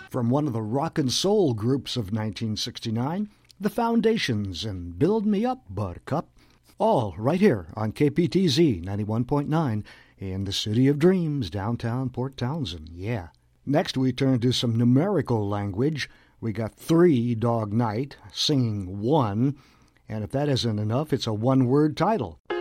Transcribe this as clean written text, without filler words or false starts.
from one of the rock and soul groups of 1969, The Foundations and Build Me Up, Buttercup. All right here on KPTZ 91.9 in the City of Dreams, downtown Port Townsend. Yeah. Next, we turn to some numerical language. We got 3 Dog Night, singing 1. And if that isn't enough, it's a one-word title.